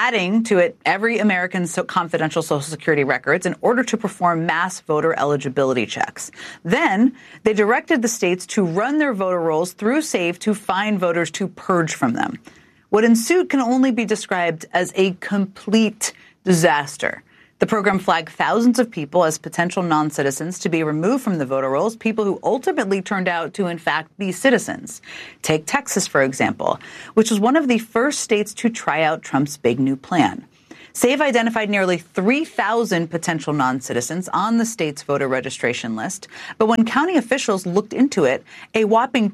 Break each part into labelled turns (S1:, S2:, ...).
S1: adding to it every American's confidential Social Security records in order to perform mass voter eligibility checks. Then they directed the states to run their voter rolls through SAVE to find voters to purge from them. What ensued can only be described as a complete disaster. The program flagged thousands of people as potential non-citizens to be removed from the voter rolls, people who ultimately turned out to, in fact, be citizens. Take Texas, for example, which was one of the first states to try out Trump's big new plan. SAVE identified nearly 3,000 potential non-citizens on the state's voter registration list. But when county officials looked into it, a whopping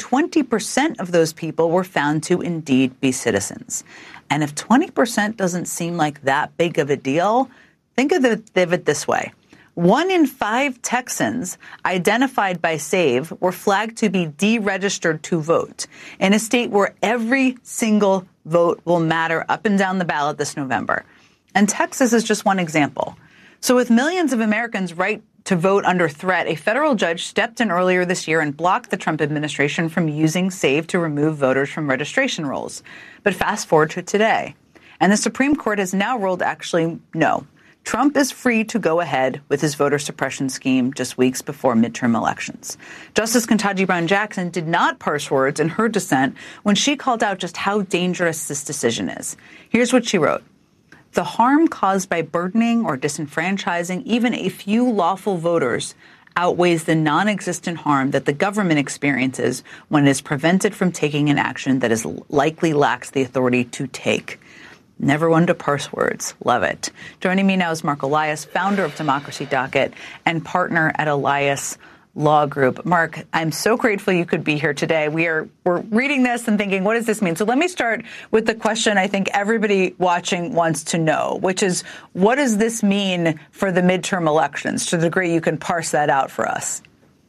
S1: 20% of those people were found to indeed be citizens. And if 20% doesn't seem like that big of a deal, think of it this way. 1 in 5 Texans identified by SAVE were flagged to be deregistered to vote in a state where every single vote will matter up and down the ballot this November. And Texas is just one example. So with millions of Americans' right to vote under threat, a federal judge stepped in earlier this year and blocked the Trump administration from using SAVE to remove voters from registration rolls. But fast forward to today, and the Supreme Court has now ruled actually no. Trump is free to go ahead with his voter suppression scheme just weeks before midterm elections. Justice Ketanji Brown Jackson did not parse words in her dissent when she called out just how dangerous this decision is. Here's what she wrote. The harm caused by burdening or disenfranchising even a few lawful voters outweighs the non-existent harm that the government experiences when it is prevented from taking an action that is likely lacks the authority to take. Never one to parse words. Love it. Joining me now is Mark Elias, founder of Democracy Docket and partner at Elias Law Group. Mark, I'm so grateful you could be here today. We're reading this and thinking, what does this mean? So let me start with the question I think everybody watching wants to know, which is, what does this mean for the midterm elections, to the degree you can parse that out for us?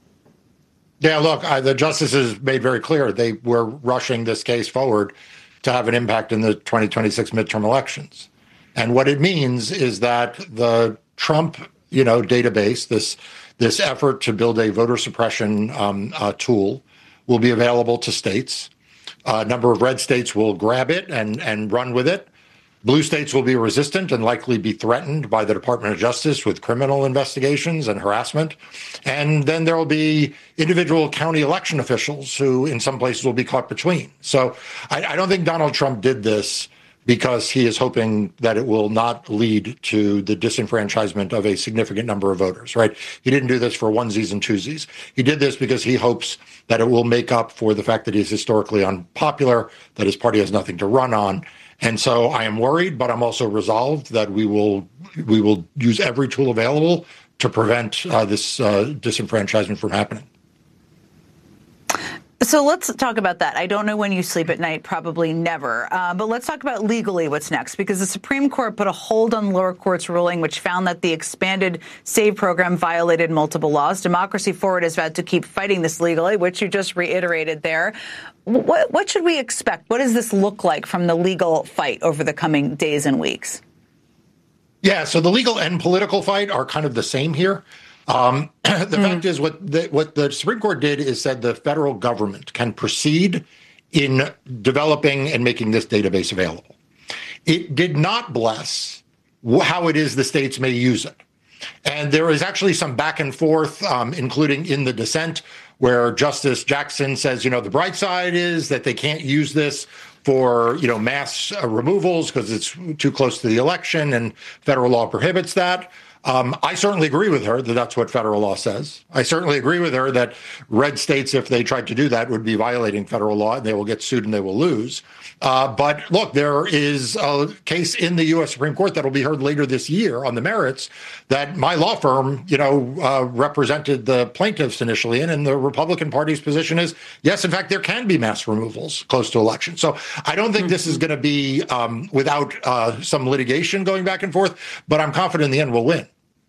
S2: Yeah, look, the justices made very clear they were rushing this case forward to have an impact in the 2026 midterm elections. And what it means is that the Trump, database, this effort to build a voter suppression tool will be available to states. A number of red states will grab it and run with it. Blue states will be resistant and likely be threatened by the Department of Justice with criminal investigations and harassment. And then there will be individual county election officials who in some places will be caught between. So I don't think Donald Trump did this because he is hoping that it will not lead to the disenfranchisement of a significant number of voters, right? He didn't do this for onesies and twosies. He did this because he hopes that it will make up for the fact that he's historically unpopular, that his party has nothing to run on. And so I am worried, but I'm also resolved that we will use every tool available to prevent this disenfranchisement from happening.
S1: So let's talk about that. I don't know when you sleep at night, probably never. But let's talk about legally what's next, because the Supreme Court put a hold on the lower court's ruling, which found that the expanded SAVE program violated multiple laws. Democracy Forward has vowed to keep fighting this legally, which you just reiterated there. What should we expect? What does this look like from the legal fight over the coming days and weeks?
S2: Yeah, so the legal and political fight are kind of the same here. The fact is what the Supreme Court did is said the federal government can proceed in developing and making this database available. It did not bless how it is the states may use it. And there is actually some back and forth, including in the dissent, where Justice Jackson says, the bright side is that they can't use this for, mass removals because it's too close to the election and federal law prohibits that. I certainly agree with her that that's what federal law says. I certainly agree with her that red states, if they tried to do that, would be violating federal law and they will get sued and they will lose. But look, there is a case in the U.S. Supreme Court that will be heard later this year on the merits that my law firm, represented the plaintiffs initially in, and the Republican Party's position is, yes, in fact, there can be mass removals close to election. So I don't think this is going to be without some litigation going back and forth, but I'm confident in the end we'll win.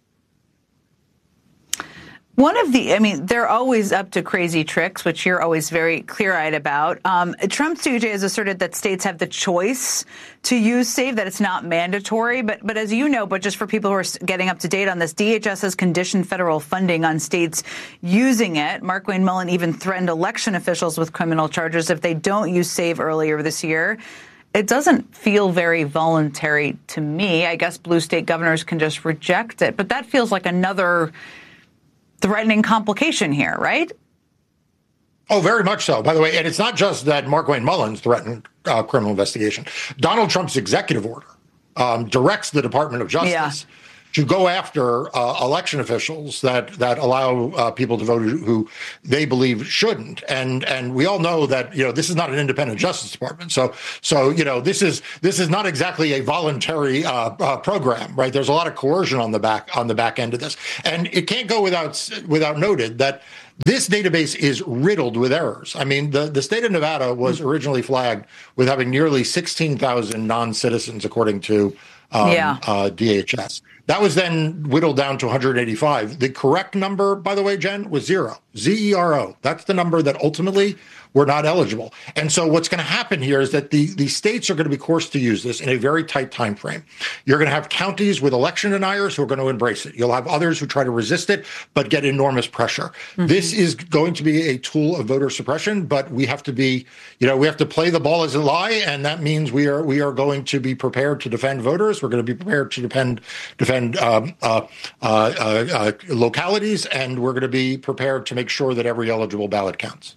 S1: They're always up to crazy tricks, which you're always very clear-eyed about. Trump's DOJ has asserted that states have the choice to use SAVE, that it's not mandatory. But as you know, but just for people who are getting up to date on this, DHS has conditioned federal funding on states using it. Markwayne Mullin even threatened election officials with criminal charges if they don't use SAVE earlier this year. It doesn't feel very voluntary to me. I guess blue state governors can just reject it, but that feels like another threatening complication here, right?
S2: Oh, very much so, by the way. And it's not just that Markwayne Mullins threatened criminal investigation. Donald Trump's executive order directs the Department of Justice to go after election officials that allow people to vote who they believe shouldn't. And we all know that, this is not an independent Justice Department. So this is not exactly a voluntary program, right? There's a lot of coercion on the back end of this. And it can't go without noted that this database is riddled with errors. I mean, the state of Nevada was originally flagged with having nearly 16,000 non-citizens, according to DHS. That was then whittled down to 185. The correct number, by the way, Jen, was 0. ZERO. That's the number that ultimately were not eligible. And so what's going to happen here is that the states are going to be forced to use this in a very tight time frame. You're going to have counties with election deniers who are going to embrace it. You'll have others who try to resist it, but get enormous pressure. Mm-hmm. This is going to be a tool of voter suppression, but we have to be, we have to play the ball as it lie. And that means we are going to be prepared to defend voters. We're going to be prepared to defend localities, and we're going to be prepared to make sure that every eligible ballot counts.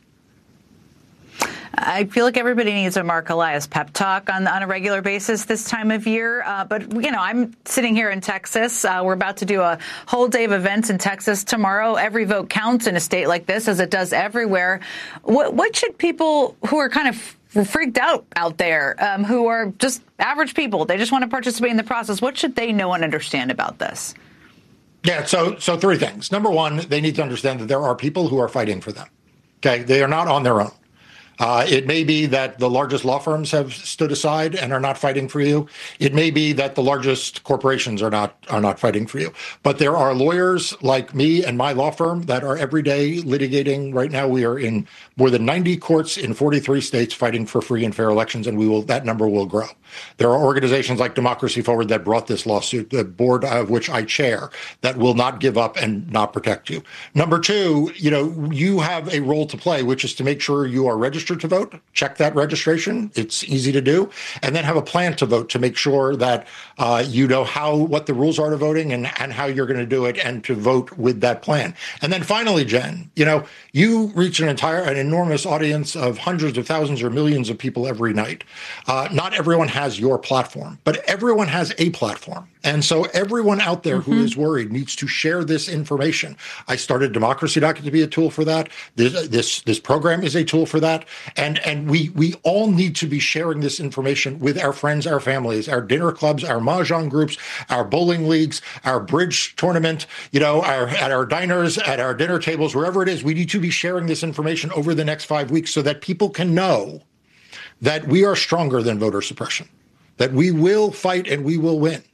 S1: I feel like everybody needs a Mark Elias pep talk on a regular basis this time of year. But I'm sitting here in Texas. We're about to do a whole day of events in Texas tomorrow. Every vote counts in a state like this, as it does everywhere. What should people who are kind of freaked out there, who are just average people, they just want to participate in the process, what should they know and understand about this?
S2: Yeah, so 3 things. Number one, they need to understand that there are people who are fighting for them. Okay, they are not on their own. It may be that the largest law firms have stood aside and are not fighting for you. It may be that the largest corporations are not fighting for you. But there are lawyers like me and my law firm that are every day litigating. Right now, we are in more than 90 courts in 43 states fighting for free and fair elections, and that number will grow. There are organizations like Democracy Forward that brought this lawsuit, the board of which I chair, that will not give up and not protect you. Number two, you have a role to play, which is to make sure you are registered to vote. Check that registration. It's easy to do. And then have a plan to vote to make sure that you know what the rules are to voting and how you're going to do it, and to vote with that plan. And then finally, Jen, you reach an enormous audience of hundreds of thousands or millions of people every night. Not everyone has your platform, but everyone has a platform. And so everyone out there who is worried needs to share this information. I started Democracy Docket to be a tool for that. This program is a tool for that. And we all need to be sharing this information with our friends, our families, our dinner clubs, our mahjong groups, our bowling leagues, our bridge tournament, at our diners, at our dinner tables, wherever it is. We need to be sharing this information over the next 5 weeks so that people can know that we are stronger than voter suppression, that we will fight and we will win.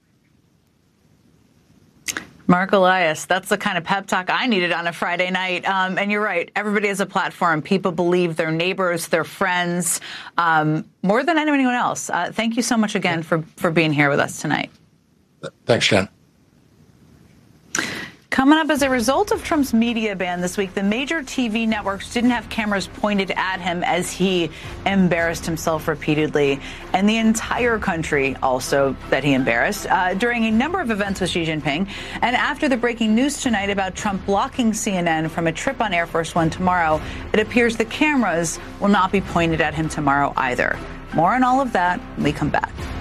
S1: Mark Elias, that's the kind of pep talk I needed on a Friday night. And you're right. Everybody has a platform. People believe their neighbors, their friends, more than anyone else. Thank you so much again for being here with us tonight.
S2: Thanks, Jen.
S1: Coming up, as a result of Trump's media ban this week, the major TV networks didn't have cameras pointed at him as he embarrassed himself repeatedly, and the entire country also that he embarrassed during a number of events with Xi Jinping. And after the breaking news tonight about Trump blocking CNN from a trip on Air Force One tomorrow, it appears the cameras will not be pointed at him tomorrow either. More on all of that when we come back.